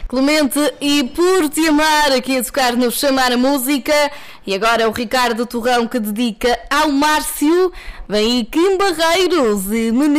Clemente e Por Te Amar, aqui a tocar no Chamar a Música. E agora é o Ricardo Torrão que dedica ao Márcio. Vem aí Kim Barreiros e Menino.